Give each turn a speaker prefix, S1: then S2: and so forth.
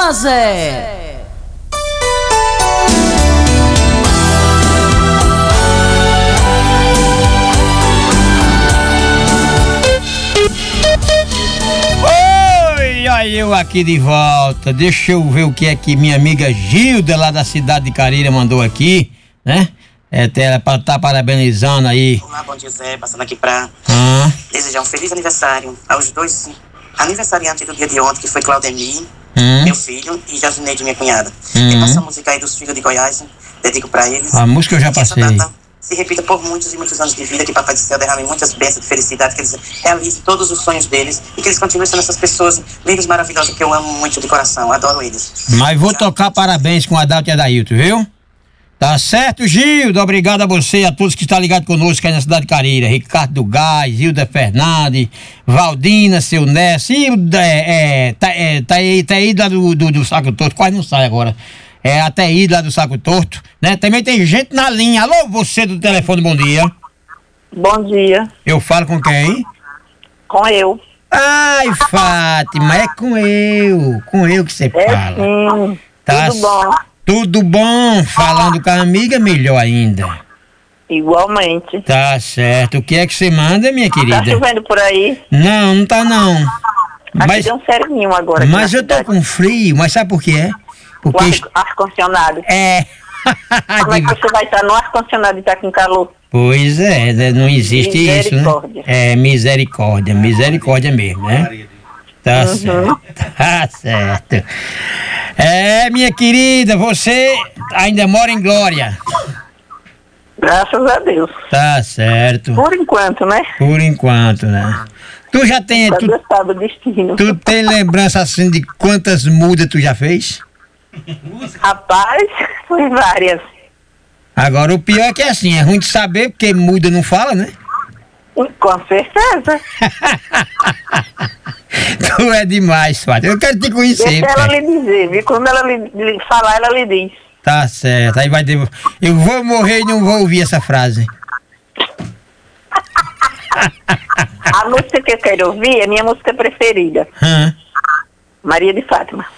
S1: Zé.
S2: Oi, aí eu aqui de volta. Deixa eu ver o que é que minha amiga Gilda, lá da cidade de Carilha, mandou aqui, né? Ela tá parabenizando aí.
S3: Olá, bom dia, Zé. Passando aqui pra desejar um feliz aniversário aos dois aniversariantes do dia de ontem, que foi Claudemir, meu filho, e Jasineide, minha cunhada. E passa a música aí dos filhos de Goiás, dedico pra eles.
S2: A música eu já
S3: que essa
S2: passei.
S3: data se repita por muitos e muitos anos de vida, que Papai do Céu derrame muitas bênçãos de felicidade, que eles realizem todos os sonhos deles e que eles continuem sendo essas pessoas lindas, maravilhosas, que eu amo muito de coração, adoro eles.
S2: Mas vou tocar parabéns com a Adalto e a Dailton, viu? Tá certo, Gildo? Obrigado a você, a todos que estão ligados conosco aí na cidade de Carilha. Ricardo do Gás, Hilda Fernandes, Valdina, seu Ness, Hilda, Taída do Saco Torto, quase não sai agora. A Taída lá do Saco Torto, né? Também tem gente na linha. Alô, você do telefone, bom dia.
S4: Bom dia.
S2: Eu falo com quem?
S4: Com eu.
S2: Ai, Fátima, é com eu que você fala.
S4: Sim,
S2: Tá
S4: tudo bom.
S2: Tudo bom, falando com a amiga, melhor ainda.
S4: Igualmente.
S2: Tá certo. O que é que você manda, minha querida?
S4: Tá chovendo por aí?
S2: Não, não tá não.
S4: Aqui deu um serinho agora.
S2: Mas eu tô com frio, mas sabe por quê? Porque
S4: o ar-condicionado. Como é que você vai estar no ar-condicionado e tá com calor?
S2: Pois é, não existe isso, né?
S4: Misericórdia.
S2: Misericórdia mesmo, né? Tá certo, tá certo. Minha querida, você ainda mora em Glória?
S4: Graças a Deus.
S2: Tá certo.
S4: Por enquanto, né?
S2: Por enquanto, né? Tu já tem... Tu tem lembrança assim de quantas mudas tu já fez?
S4: Rapaz, foi várias.
S2: Agora o pior é que é assim, é ruim de saber porque muda não fala, né?
S4: Com certeza.
S2: Tu é demais, Fátima. Eu quero te conhecer.
S4: Deixa ela lhe dizer, viu? Quando ela lhe falar, ela lhe diz.
S2: Tá certo. Aí vai ter... Eu vou morrer e não vou ouvir essa frase.
S4: A música que eu quero ouvir é minha música preferida. Maria de Fátima.